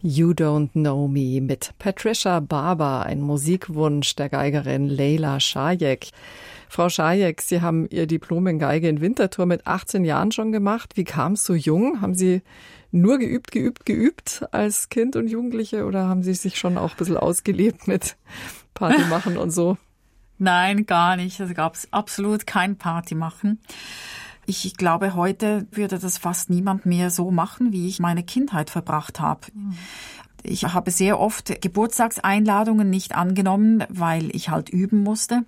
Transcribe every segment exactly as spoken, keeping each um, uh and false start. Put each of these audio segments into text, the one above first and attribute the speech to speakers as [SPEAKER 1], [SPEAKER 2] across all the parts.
[SPEAKER 1] You Don't Know Me mit Patricia Barber, ein Musikwunsch der Geigerin Leyla Shayek. Frau Shayek, Sie haben Ihr Diplom in Geige in Winterthur mit achtzehn Jahren schon gemacht. Wie kam es so jung? Haben Sie nur geübt, geübt, geübt als Kind und Jugendliche oder haben Sie sich schon auch ein bisschen ausgelebt mit Party machen und so?
[SPEAKER 2] Nein, gar nicht. Es gab absolut kein Party machen. Ich glaube, heute würde das fast niemand mehr so machen, wie ich meine Kindheit verbracht habe. Ich habe sehr oft Geburtstagseinladungen nicht angenommen, weil ich halt üben musste.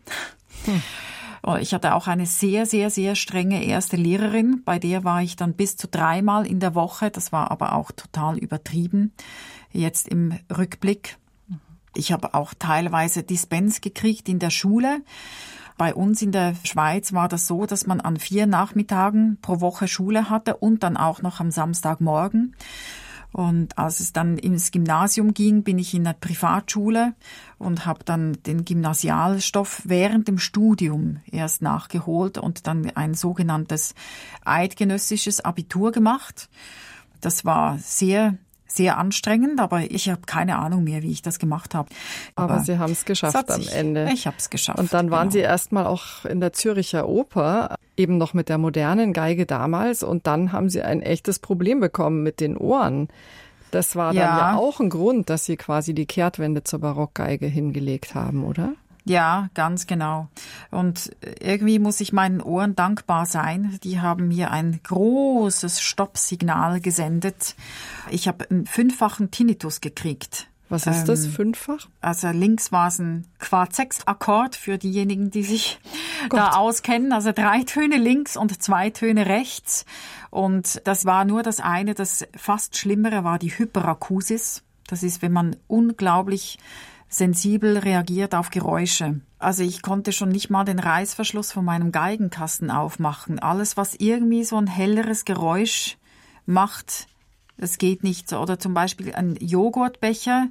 [SPEAKER 2] Hm. Ich hatte auch eine sehr, sehr, sehr strenge erste Lehrerin. Bei der war ich dann bis zu dreimal in der Woche. Das war aber auch total übertrieben. Jetzt im Rückblick. Ich habe auch teilweise Dispens gekriegt in der Schule. Bei uns in der Schweiz war das so, dass man an vier Nachmittagen pro Woche Schule hatte und dann auch noch am Samstagmorgen. Und als es dann ins Gymnasium ging, bin ich in einer Privatschule und habe dann den Gymnasialstoff während dem Studium erst nachgeholt und dann ein sogenanntes eidgenössisches Abitur gemacht. Das war sehr sehr anstrengend, aber ich habe keine Ahnung mehr, wie ich das gemacht habe.
[SPEAKER 1] Aber, aber Sie haben es geschafft am
[SPEAKER 2] sich,
[SPEAKER 1] Ende.
[SPEAKER 2] Ich habe es geschafft.
[SPEAKER 1] Und dann waren
[SPEAKER 2] genau.
[SPEAKER 1] Sie erstmal auch in der Zürcher Oper, eben noch mit der modernen Geige damals. Und dann haben Sie ein echtes Problem bekommen mit den Ohren. Das war dann ja, ja auch ein Grund, dass Sie quasi die Kehrtwende zur Barockgeige hingelegt haben, oder?
[SPEAKER 2] Ja, ganz genau. Und irgendwie muss ich meinen Ohren dankbar sein. Die haben mir ein großes Stoppsignal gesendet. Ich habe einen fünffachen Tinnitus gekriegt.
[SPEAKER 1] Was ist ähm, das, fünffach?
[SPEAKER 2] Also links war es ein Quart-Sechst-Akkord für diejenigen, die sich Gott. da auskennen. Also drei Töne links und zwei Töne rechts. Und das war nur das eine. Das fast Schlimmere war die Hyperakusis. Das ist, wenn man unglaublich sensibel reagiert auf Geräusche. Also ich konnte schon nicht mal den Reißverschluss von meinem Geigenkasten aufmachen. Alles, was irgendwie so ein helleres Geräusch macht, das geht nicht so. Oder zum Beispiel ein Joghurtbecher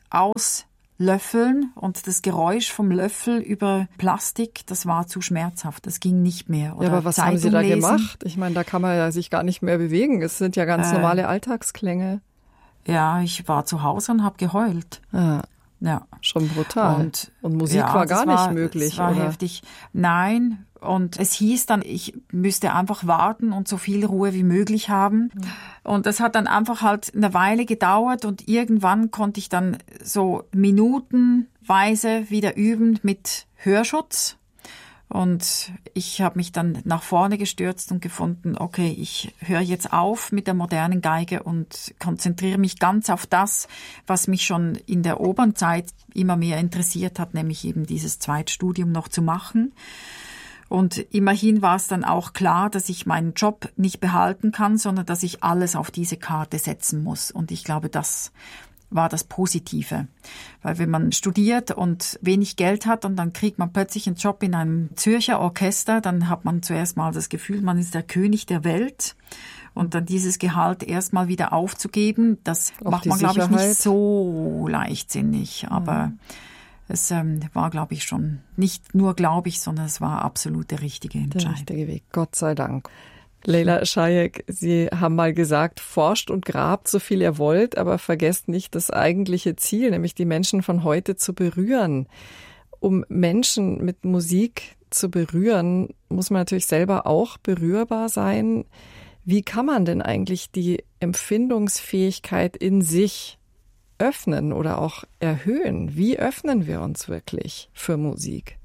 [SPEAKER 2] auslöffeln und das Geräusch vom Löffel über Plastik, das war zu schmerzhaft. Das ging nicht mehr. Oder
[SPEAKER 1] ja, aber was
[SPEAKER 2] Zeitung
[SPEAKER 1] haben Sie da
[SPEAKER 2] lesen.
[SPEAKER 1] gemacht? Ich meine, da kann man ja sich gar nicht mehr bewegen. Es sind ja ganz äh, normale Alltagsklänge.
[SPEAKER 2] Ja, ich war zu Hause und habe geheult.
[SPEAKER 1] Ah.
[SPEAKER 2] Ja,
[SPEAKER 1] schon brutal.
[SPEAKER 2] Und,
[SPEAKER 1] und Musik
[SPEAKER 2] ja,
[SPEAKER 1] war gar
[SPEAKER 2] war,
[SPEAKER 1] nicht möglich,
[SPEAKER 2] das war
[SPEAKER 1] oder?
[SPEAKER 2] Heftig. Nein, und es hieß dann, ich müsste einfach warten und so viel Ruhe wie möglich haben. Mhm. Und das hat dann einfach halt eine Weile gedauert und irgendwann konnte ich dann so minutenweise wieder üben mit Hörschutz. Und ich habe mich dann nach vorne gestürzt und gefunden, okay, ich höre jetzt auf mit der modernen Geige und konzentriere mich ganz auf das, was mich schon in der Opernzeit immer mehr interessiert hat, nämlich eben dieses Zweitstudium noch zu machen. Und immerhin war es dann auch klar, dass ich meinen Job nicht behalten kann, sondern dass ich alles auf diese Karte setzen muss. Und ich glaube, das war das Positive. Weil wenn man studiert und wenig Geld hat und dann kriegt man plötzlich einen Job in einem Zürcher Orchester, dann hat man zuerst mal das Gefühl, man ist der König der Welt. Und dann dieses Gehalt erstmal wieder aufzugeben, das Auch macht man, glaube ich, nicht so leichtsinnig. Aber mhm. es ähm, war, glaube ich, schon nicht nur, glaube ich, sondern es war absolut der richtige Entscheid.
[SPEAKER 1] Der richtige Weg, Gott sei Dank. Leyla Shayek, Sie haben mal gesagt, forscht und grabt so viel ihr wollt, aber vergesst nicht das eigentliche Ziel, nämlich die Menschen von heute zu berühren. Um Menschen mit Musik zu berühren, muss man natürlich selber auch berührbar sein. Wie kann man denn eigentlich die Empfindungsfähigkeit in sich öffnen oder auch erhöhen? Wie öffnen wir uns wirklich für Musik?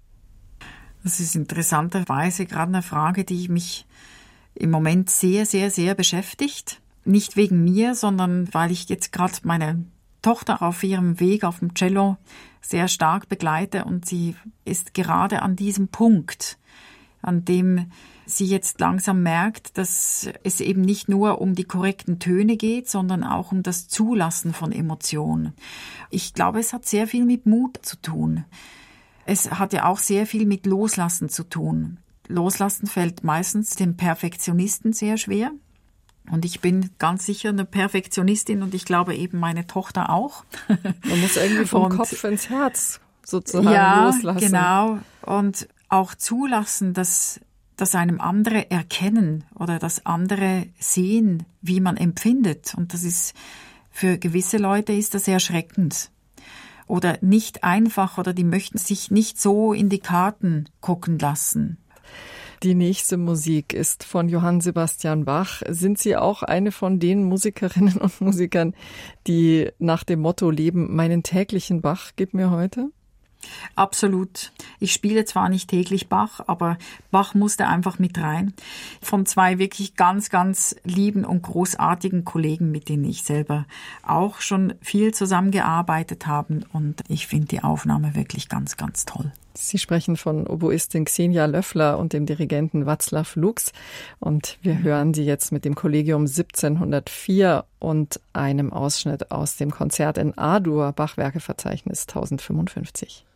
[SPEAKER 2] Das ist interessanterweise gerade eine Frage, die mich im Moment sehr, sehr, sehr beschäftigt. Nicht wegen mir, sondern weil ich jetzt gerade meine Tochter auf ihrem Weg auf dem Cello sehr stark begleite und sie ist gerade an diesem Punkt, an dem sie jetzt langsam merkt, dass es eben nicht nur um die korrekten Töne geht, sondern auch um das Zulassen von Emotionen. Ich glaube, es hat sehr viel mit Mut zu tun. Es hat ja auch sehr viel mit Loslassen zu tun. Loslassen fällt meistens dem Perfektionisten sehr schwer. Und ich bin ganz sicher eine Perfektionistin und ich glaube eben meine Tochter auch.
[SPEAKER 1] Man muss irgendwie vom und, Kopf ins Herz sozusagen
[SPEAKER 2] ja,
[SPEAKER 1] loslassen.
[SPEAKER 2] Ja, genau. Und auch zulassen, dass, dass einem andere erkennen oder dass andere sehen, wie man empfindet. Und das ist Für gewisse Leute ist das erschreckend oder nicht einfach oder die möchten sich nicht so in die Karten gucken lassen.
[SPEAKER 1] Die nächste Musik ist von Johann Sebastian Bach. Sind Sie auch eine von den Musikerinnen und Musikern, die nach dem Motto leben, meinen täglichen Bach gib mir heute?
[SPEAKER 2] Absolut. Ich spiele zwar nicht täglich Bach, aber Bach musste einfach mit rein. Von zwei wirklich ganz, ganz lieben und großartigen Kollegen, mit denen ich selber auch schon viel zusammengearbeitet habe. Und ich finde die Aufnahme wirklich ganz, ganz toll.
[SPEAKER 1] Sie sprechen von Oboistin Xenia Löffler und dem Dirigenten Václav Lux. Und wir hören Sie jetzt mit dem Kollegium siebzehnhundertvier und einem Ausschnitt aus dem Konzert in A-Dur, Bachwerkeverzeichnis tausendfünfundfünfzig.